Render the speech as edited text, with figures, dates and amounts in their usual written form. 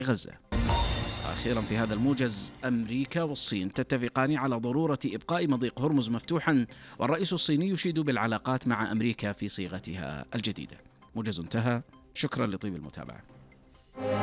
غزة. أخيرا في هذا الموجز، أمريكا والصين تتفقان على ضرورة إبقاء مضيق هرمز مفتوحا، والرئيس الصيني يشيد بالعلاقات مع أمريكا في صيغتها الجديدة. موجز انتهى، شكرا لطيب المتابعة.